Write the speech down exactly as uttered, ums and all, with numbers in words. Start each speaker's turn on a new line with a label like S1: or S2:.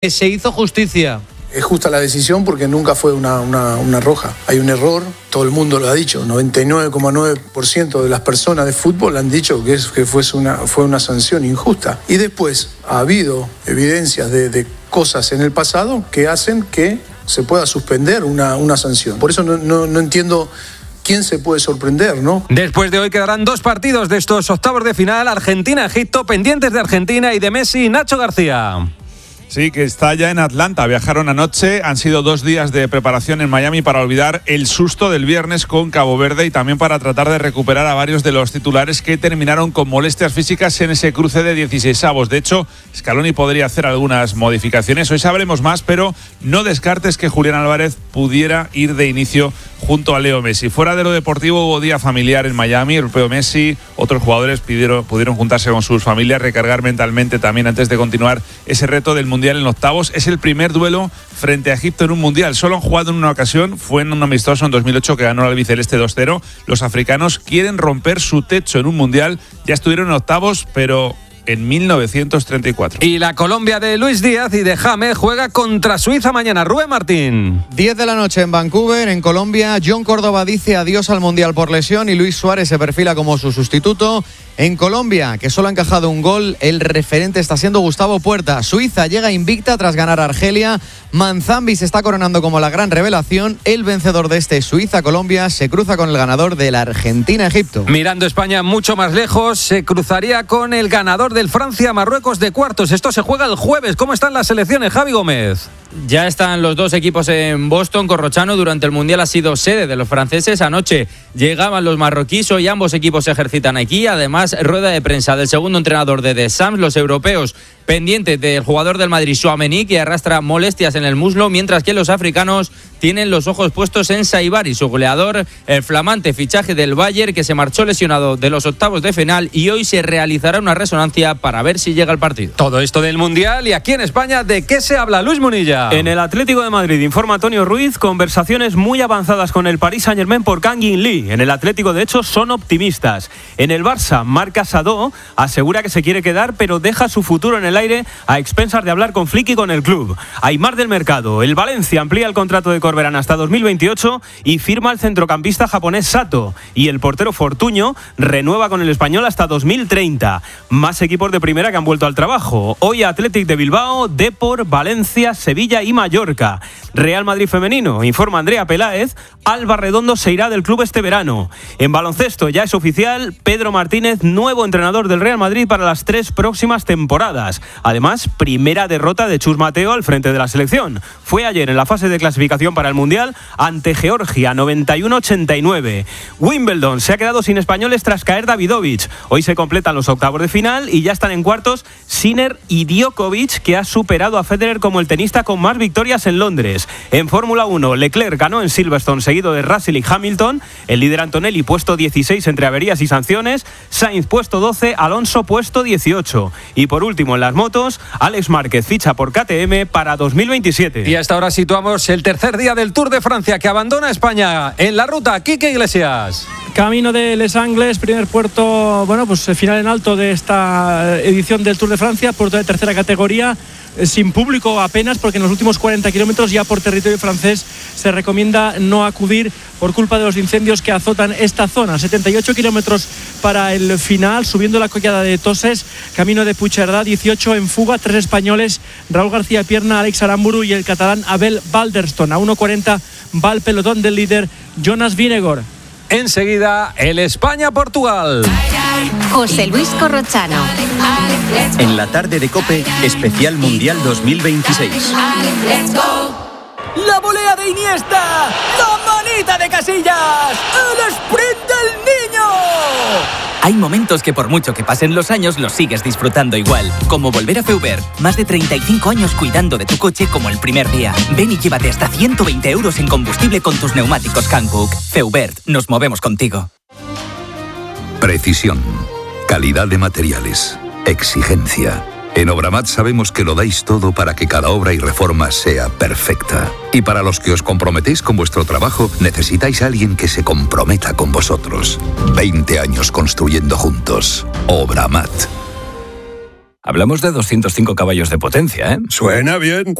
S1: Se hizo justicia.
S2: Es justa la decisión porque nunca fue una, una, una roja. Hay un error, todo el mundo lo ha dicho. noventa y nueve coma nueve por ciento de las personas de fútbol han dicho que, es, que fue, una, fue una sanción injusta. Y después ha habido evidencias de, de cosas en el pasado que hacen que se pueda suspender una, una sanción. Por eso no, no, no entiendo... ¿Quién se puede sorprender, no?
S1: Después de hoy quedarán dos partidos de estos octavos de final. Argentina-Egipto, pendientes de Argentina y de Messi. Nacho García.
S3: Sí, que está ya en Atlanta. Viajaron anoche. Han sido dos días de preparación en Miami para olvidar el susto del viernes con Cabo Verde y también para tratar de recuperar a varios de los titulares que terminaron con molestias físicas en ese cruce de dieciseisavos. De hecho, Scaloni podría hacer algunas modificaciones. Hoy sabremos más, pero no descartes que Julián Álvarez pudiera ir de inicio junto a Leo Messi. Fuera de lo deportivo, hubo día familiar en Miami. El propio Messi, otros jugadores pidieron, pudieron juntarse con sus familias, recargar mentalmente también antes de continuar ese reto del Mundial en octavos. Es el primer duelo frente a Egipto en un Mundial. Solo han jugado en una ocasión, fue en un amistoso en dos mil ocho que ganó el albiceleste dos cero. Los africanos quieren romper su techo en un Mundial. Ya estuvieron en octavos, pero en mil novecientos treinta y cuatro.
S1: Y la Colombia de Luis Díaz y de James juega contra Suiza mañana. Rubén Martín.
S4: diez de la noche en Vancouver, en Colombia. John Córdoba dice adiós al Mundial por lesión y Luis Suárez se perfila como su sustituto. En Colombia, que solo ha encajado un gol, el referente está siendo Gustavo Puerta. Suiza llega invicta tras ganar a Argelia. Manzambi se está coronando como la gran revelación. El vencedor de este Suiza-Colombia se cruza con el ganador de la Argentina-Egipto.
S1: Mirando España mucho más lejos, se cruzaría con el ganador del Francia-Marruecos de cuartos. Esto se juega el jueves. ¿Cómo están las selecciones, Javi Gómez?
S5: Ya están los dos equipos en Boston. Corrochano durante el Mundial ha sido sede de los franceses. Anoche llegaban los marroquíes. Hoy ambos equipos se ejercitan aquí. Además, rueda de prensa del segundo entrenador de The Sams. Los europeos pendientes del jugador del Madrid, Tchouaméni, que arrastra molestias en el muslo, mientras que los africanos tienen los ojos puestos en Saibari, su goleador, el flamante fichaje del Bayern, que se marchó lesionado de los octavos de final, y hoy se realizará una resonancia para ver si llega al partido.
S1: Todo esto del Mundial, y aquí en España, ¿de qué se habla, Luis Munilla?
S6: En el Atlético de Madrid, informa Antonio Ruiz, conversaciones muy avanzadas con el Paris Saint-Germain por Kang In Lee. En el Atlético, de hecho, son optimistas. En el Barça, Marc Casado asegura que se quiere quedar, pero deja su futuro en el aire a expensas de hablar con Flick y con el club. Aimar del Mercado. El Valencia amplía el contrato de Corberán hasta dos mil veintiocho y firma al centrocampista japonés Sato. Y el portero Fortuño renueva con el español hasta dos mil treinta. Más equipos de primera que han vuelto al trabajo. Hoy Athletic de Bilbao, Depor, Valencia, Sevilla y Mallorca. Real Madrid femenino, informa Andrea Peláez, Alba Redondo se irá del club este verano. En baloncesto ya es oficial, Pedro Martínez, nuevo entrenador del Real Madrid para las tres próximas temporadas. Además, primera derrota de Chus Mateo al frente de la selección. Fue ayer en la fase de clasificación para el Mundial ante Georgia, noventa y uno a ochenta y nueve. Wimbledon se ha quedado sin españoles tras caer Davidovich. Hoy se completan los octavos de final y ya están en cuartos Sinner y Djokovic, que ha superado a Federer como el tenista con más victorias en Londres. En Fórmula uno, Leclerc ganó en Silverstone seguido de Russell y Hamilton. El líder Antonelli puesto dieciséis entre averías y sanciones. Sainz puesto doce, Alonso puesto dieciocho. Y por último en las motos, Alex Márquez ficha por K T M para dos mil veintisiete.
S1: Y hasta ahora situamos el tercer día del Tour de Francia, que abandona España. En la ruta, Quique Iglesias.
S7: Camino de Les Angles, primer puerto, bueno, pues final en alto de esta edición del Tour de Francia, puerto de tercera categoría, sin público apenas, porque en los últimos cuarenta kilómetros ya por territorio francés se recomienda no acudir por culpa de los incendios que azotan esta zona. setenta y ocho kilómetros para el final, subiendo la collada de Toses, camino de Puigcerdá, dieciocho en fuga, tres españoles, Raúl García Pierna, Alex Aramburu y el catalán Abel Balderston. A uno cuarenta va el pelotón del líder Jonas Vingegaard.
S1: Enseguida, el España-Portugal.
S8: José Luis Corrochano.
S9: En la tarde de COPE, especial Mundial dos mil veintiséis.
S10: La volea de Iniesta, la manita de Casillas, el sprint del niño.
S11: Hay momentos que por mucho que pasen los años los sigues disfrutando igual, como volver a Feubert. Más de treinta y cinco años cuidando de tu coche como el primer día. Ven y llévate hasta ciento veinte euros en combustible con tus neumáticos Hankook. Feubert, nos movemos contigo.
S12: Precisión, calidad de materiales, exigencia. En Obramat sabemos que lo dais todo para que cada obra y reforma sea perfecta. Y para los que os comprometéis con vuestro trabajo, necesitáis a alguien que se comprometa con vosotros. veinte años construyendo juntos. Obramat.
S13: Hablamos de doscientos cinco caballos de potencia, ¿eh?
S14: Suena bien.